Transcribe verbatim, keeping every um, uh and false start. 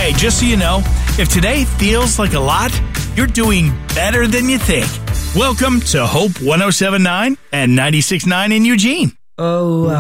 Hey, just so you know, if today feels like a lot, you're doing better than you think. Welcome to Hope one oh seven point nine and ninety-six point nine in Eugene. Oh,